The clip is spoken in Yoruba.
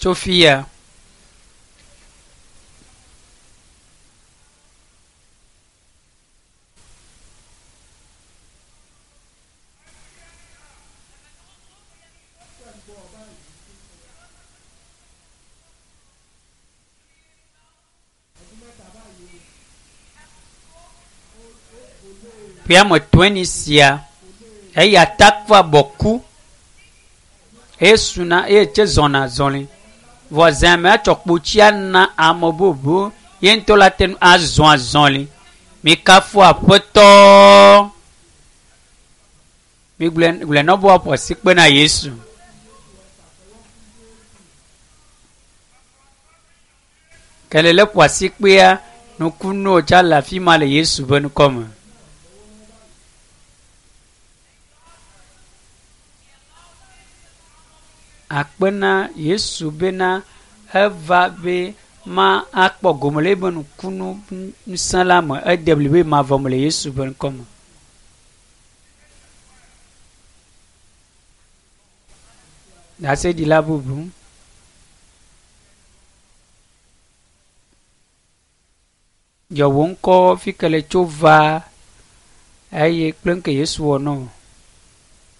Sophia. Pia motwenisia e attaque beaucoup e suna e che zona zoli voisin me chokpuchia na amobobo yentola ten azon zoli mi kafu apoto mi glen no bo po sikpe na Yesu kelele po sikpe ya no kuno cha la fi male Yesu ben comme akpena Yesu bena eva be ma akpo gomole bon kunu nsalama edebli ma vomole Yesu ben comme na se di la bubu yo wonko fikele chova aye plenke Yesu ono